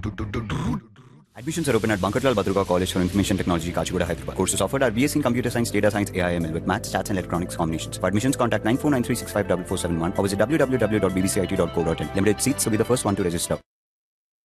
Admissions are open at Bankarlal Badruga College for Information Technology, Kachiguda, Hyderabad. Courses offered are BSc in Computer Science, Data Science, AI/ML with Maths, Stats and Electronics combinations. For admissions, contact 9493654471 or visit www.bbcit.co.in. Limited seats, so be the first one to register.